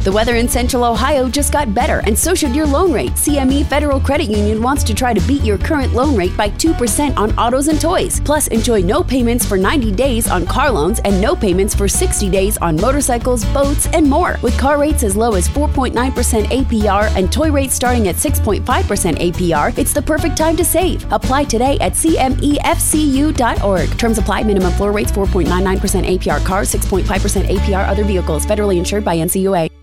The weather in Central Ohio just got better, and so should your loan rate. CME Federal Credit Union wants to try to beat your current loan rate by 2% on autos and toys. Plus, enjoy no payments for 90 days on car loans and no payments for 60 days on motorcycles, boats, and more. With car rates as low as 4.9% APR and toy rates starting at 6.5% APR, it's the perfect time to save. Apply today at cmefcu.org. Terms apply. Minimum floor rates 4.99% APR cars, 6.5% APR other vehicles. Federally insured by NCUA.